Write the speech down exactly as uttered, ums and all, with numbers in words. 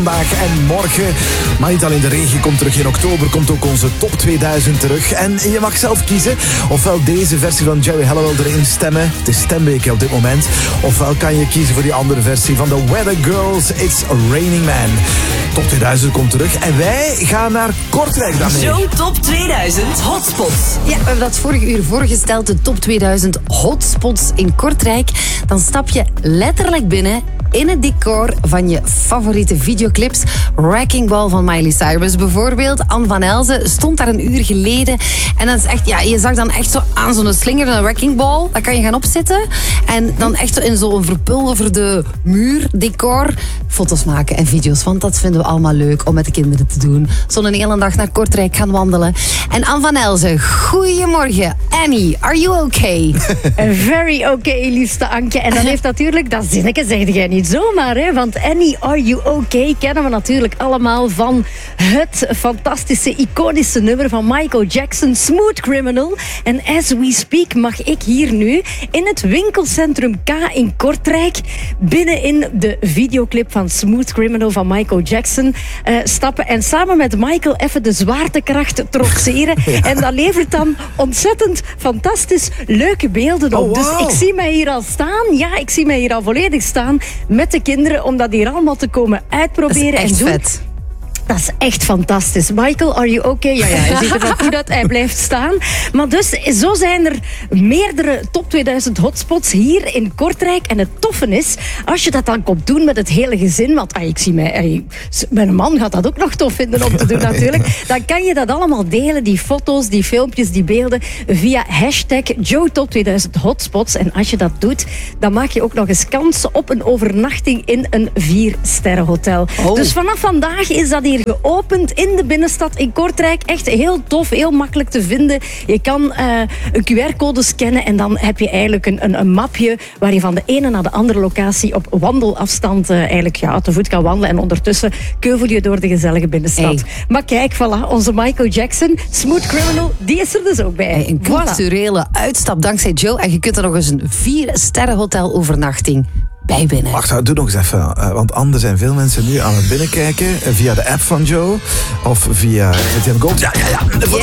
Vandaag en morgen. Maar niet alleen de regen komt terug. In oktober komt ook onze top tweeduizend terug. En je mag zelf kiezen. Ofwel deze versie van Geri Halliwell erin stemmen. Het is stemweek op dit moment. Ofwel kan je kiezen voor die andere versie van The Weather Girls. It's Raining Man. Top tweeduizend komt terug. En wij gaan naar Kortrijk daarmee. Zo'n top tweeduizend hotspots. Ja, we hebben dat vorige uur voorgesteld. De top tweeduizend hotspots in Kortrijk. Dan stap je letterlijk binnen in het decor van je favoriete videoclips. Wrecking Ball van Miley Cyrus bijvoorbeeld. Anne van Elzen stond daar een uur geleden. En dat is echt, ja, je zag dan echt zo aan zo'n slinger, een Wrecking Ball. Dat kan je gaan opzetten. En dan echt zo in zo'n verpulverde muur, decor, foto's maken en video's. Want dat vinden we allemaal leuk om met de kinderen te doen. Zo'n hele dag naar Kortrijk gaan wandelen. En Anne van Elzen, goedemorgen. Annie, are you okay? Very okay, liefste Anke. En dan heeft natuurlijk, dat zinnetje zeg jij niet zomaar, hè? Want Annie, are you okay? Kennen we natuurlijk allemaal van het fantastische, iconische nummer van Michael Jackson, Smooth Criminal. En as we speak mag ik hier nu in het winkelcentrum K in Kortrijk binnenin de videoclip van Smooth Criminal van Michael Jackson uh, stappen en samen met Michael even de zwaartekracht trotseren. Ja. En dat levert dan ontzettend fantastisch leuke beelden op. Oh, wow. Dus ik zie mij hier al staan. Ja, ik zie mij hier al volledig staan met de kinderen om dat hier allemaal te komen uitproberen en doen. Vet. Dat is echt fantastisch. Michael, are you okay? Ja, ja, hij ziet er wel goed uit. Hij blijft staan. Maar dus, zo zijn er meerdere top tweeduizend hotspots hier in Kortrijk. En het toffe is, als je dat dan komt doen met het hele gezin, want ah, ik zie mij, ah, mijn man gaat dat ook nog tof vinden om te doen natuurlijk, dan kan je dat allemaal delen, die foto's, die filmpjes, die beelden, via hashtag Joe Top tweeduizend Hotspots. En als je dat doet, dan maak je ook nog eens kans op een overnachting in een vier-sterrenhotel. Oh. Dus vanaf vandaag is dat hier geopend in de binnenstad in Kortrijk. Echt heel tof, heel makkelijk te vinden. Je kan uh, een Q R-code scannen en dan heb je eigenlijk een, een, een mapje waar je van de ene naar de andere locatie op wandelafstand uh, eigenlijk ja, te voet kan wandelen. En ondertussen keuvel je door de gezellige binnenstad. Hey. Maar kijk, voilà, onze Michael Jackson, Smooth Criminal, die is er dus ook bij. Hey, een culturele voilà. uitstap dankzij Joe. En je kunt er nog eens een vier-sterrenhotel overnachting bij binnen. Wacht, doe nog eens even. Want anders zijn veel mensen nu aan het binnenkijken via de app van Joe. Of via V T M Gold. Ja, ja, ja.